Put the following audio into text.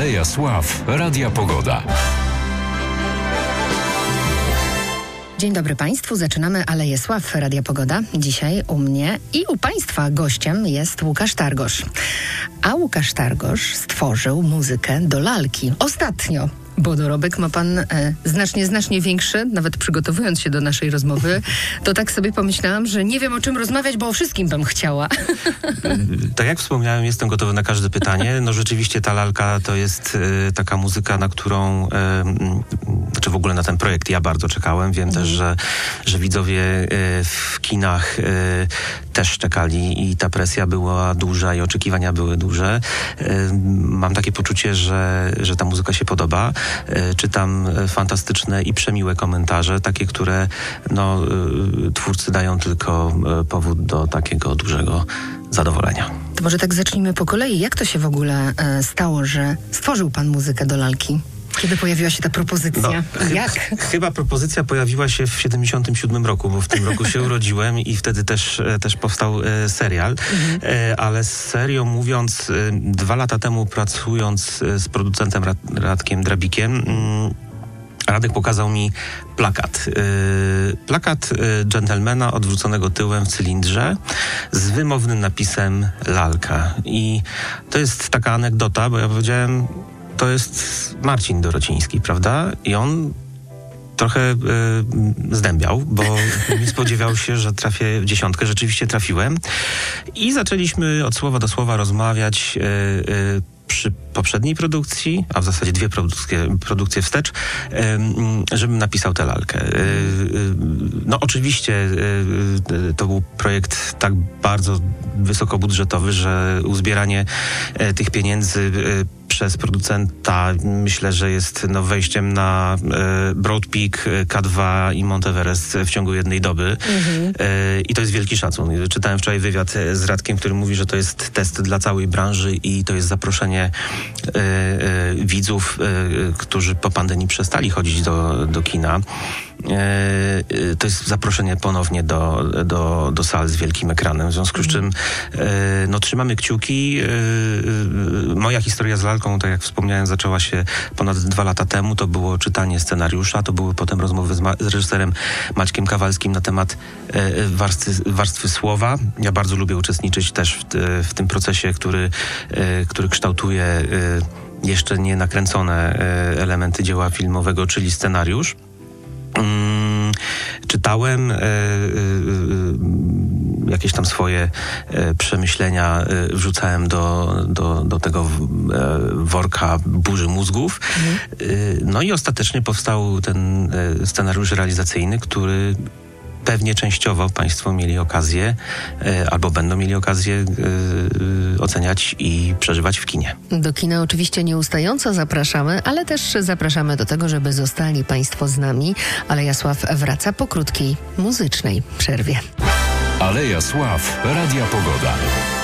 Aleja Sław, Radia Pogoda. Dzień dobry Państwu, zaczynamy Aleję Sław, Radia Pogoda. Dzisiaj u mnie i u Państwa gościem jest Łukasz Targosz. A Łukasz Targosz stworzył muzykę do lalki. Ostatnio, bo dorobek ma pan znacznie większy. Nawet przygotowując się do naszej rozmowy, to tak sobie pomyślałam, że nie wiem o czym rozmawiać, bo o wszystkim bym chciała. Tak jak wspomniałem, jestem gotowy na każde pytanie. No rzeczywiście ta lalka to jest taka muzyka, na którą, czy w ogóle na ten projekt ja bardzo czekałem. Wiem też, że widzowie w kinach też czekali i ta presja była duża i oczekiwania były duże. Mam takie poczucie, że ta muzyka się podoba. Czytam fantastyczne i przemiłe komentarze, takie, które twórcy dają tylko powód do takiego dużego zadowolenia. To może tak zacznijmy po kolei. Jak to się w ogóle stało, że stworzył pan muzykę do lalki? Kiedy pojawiła się ta propozycja? Chyba propozycja pojawiła się w 77 roku, bo w tym roku się urodziłem i wtedy też powstał serial. Ale serio mówiąc, 2 lata temu pracując z producentem Radkiem Drabikiem, Radek pokazał mi plakat. Plakat dżentelmena odwróconego tyłem w cylindrze z wymownym napisem lalka. I to jest taka anegdota, bo ja powiedziałem, to jest Marcin Dorociński, prawda? I on trochę zdębiał, bo nie spodziewał się, że trafię w 10. Rzeczywiście trafiłem. I zaczęliśmy od słowa do słowa rozmawiać przy poprzedniej produkcji, a w zasadzie 2 produkcje wstecz, żebym napisał tę lalkę. No oczywiście to był projekt tak bardzo wysokobudżetowy, że uzbieranie tych pieniędzy przez producenta myślę, że jest wejściem na Broad Peak, K2 i Mount Everest w ciągu jednej doby. I to jest wielki szacun. Czytałem wczoraj wywiad z Radkiem, który mówi, że to jest test dla całej branży i to jest zaproszenie widzów, którzy po pandemii przestali chodzić do kina. To jest zaproszenie ponownie do sal z wielkim ekranem, w związku z czym trzymamy kciuki. Moja historia z lalką, tak jak wspomniałem, zaczęła się ponad 2 lata temu. To było czytanie scenariusza, to były potem rozmowy z reżyserem Maćkiem Kawalskim na temat warstwy słowa. Ja bardzo lubię uczestniczyć też w tym procesie, który kształtuje jeszcze nie nakręcone elementy dzieła filmowego, czyli scenariusz. Czytałem jakieś tam swoje przemyślenia, wrzucałem do tego worka burzy mózgów. No i ostatecznie powstał ten scenariusz realizacyjny, który pewnie częściowo Państwo mieli okazję albo będą mieli okazję oceniać i przeżywać w kinie. Do kina oczywiście nieustająco zapraszamy, ale też zapraszamy do tego, żeby zostali Państwo z nami. Aleja Sław wraca po krótkiej muzycznej przerwie. Aleja Sław, Radia Pogoda.